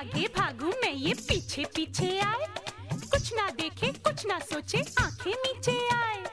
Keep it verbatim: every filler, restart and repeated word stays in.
आगे भागूं मैं ये पीछे पीछे आए, कुछ ना देखे कुछ ना सोचे आंखें नीचे आए।